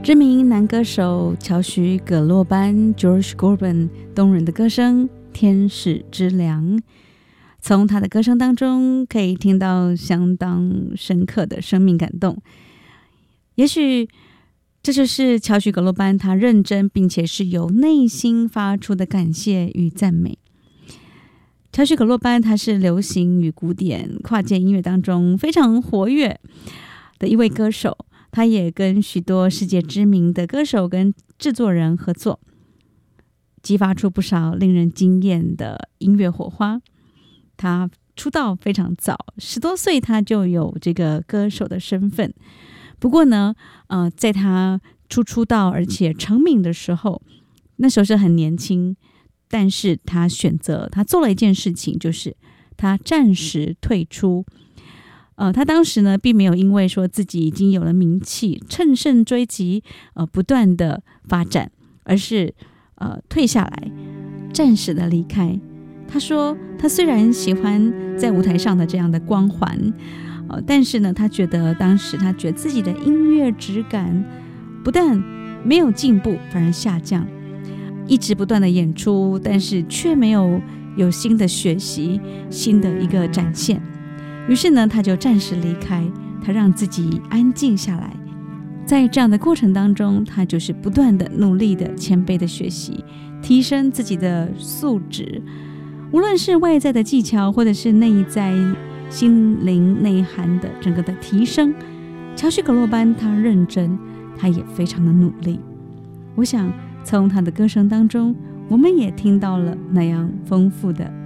知名男歌手乔许·葛洛班 George Corbin 动人的歌声《天使之良》，从他的歌声当中可以听到相当深刻的生命感动。也许这就是乔许·葛洛班他认真并且是由内心发出的感谢与赞美。乔许·葛洛班他是流行与古典跨界音乐当中非常活跃的一位歌手，他也跟许多世界知名的歌手跟制作人合作，激发出不少令人惊艳的音乐火花。他出道非常早，10多岁他就有这个歌手的身份。不过呢，在他出道而且成名的时候，那时候是很年轻，但是他做了一件事情，就是他暂时退出。他当时呢，并没有因为说自己已经有了名气，乘胜追击，不断的发展，而是退下来，暂时的离开。他说，他虽然喜欢在舞台上的这样的光环，但是呢，他觉得自己的音乐质感不但没有进步，反而下降，一直不断的演出，但是却没有新的学习，新的一个展现。于是呢，他就暂时离开，他让自己安静下来。在这样的过程当中，他就是不断的努力的谦卑的学习，提升自己的素质，无论是外在的技巧，或者是内在心灵内涵的整个的提升。乔许·葛洛班他认真，他也非常的努力。我想从他的歌声当中，我们也听到了那样丰富的